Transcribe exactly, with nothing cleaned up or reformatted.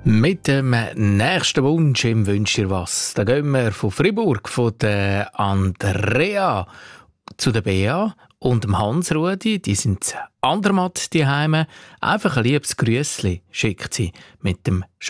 Mit dem nächsten Wunsch im «Wünsch dir was». Da gehen wir von Fribourg, von der Andrea zu der Bea und dem Hans-Rudi. Die sind Andermatt die Heime. Einfach ein liebes Grüßli schickt sie mit dem